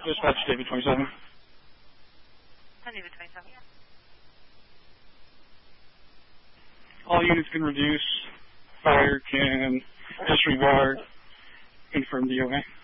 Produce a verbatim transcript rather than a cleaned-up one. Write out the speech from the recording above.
Dispatch David twenty-seven. David twenty-seven. All units can reduce. Fire can disregard. Confirm D O A.